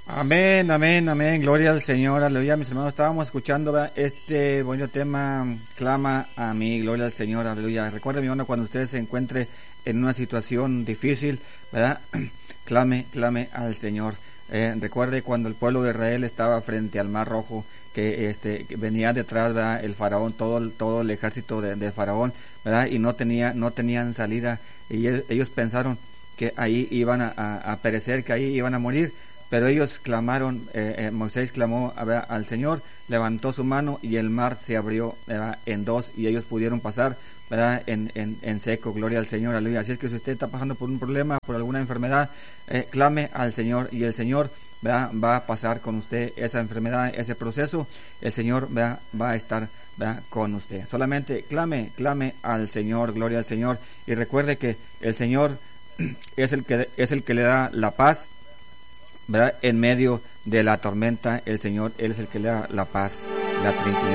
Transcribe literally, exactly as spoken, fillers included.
Amén, amén, amén, gloria al Señor, aleluya. Mis hermanos, estábamos escuchando, ¿verdad?, este bonito tema, clama a mí, gloria al Señor, aleluya. Recuerde, mi hermano, cuando usted se encuentre en una situación difícil, ¿verdad?, clame, clame al Señor. Eh, recuerde cuando el pueblo de Israel estaba frente al Mar Rojo, que este que venía detrás, ¿verdad?, el faraón, todo el, todo el ejército de, de faraón, ¿verdad?, y no tenía no tenían salida, y ellos, ellos pensaron que ahí iban a, a, a perecer, que ahí iban a morir. Pero ellos clamaron, eh, eh, Moisés clamó, ¿verdad?, al Señor, levantó su mano y el mar se abrió, ¿verdad?, en dos, y ellos pudieron pasar, ¿verdad?, en, en, en seco, gloria al Señor, aleluya. Así es que si usted está pasando por un problema, por alguna enfermedad, eh, clame al Señor, y el Señor, ¿verdad?, va a pasar con usted esa enfermedad, ese proceso. El Señor, ¿verdad?, va a estar, ¿verdad?, con usted. Solamente clame, clame al Señor, gloria al Señor, y recuerde que el Señor es el que es el que le da la paz, ¿verdad?, en medio de la tormenta. El Señor, Él es el que le da la paz, la tranquilidad.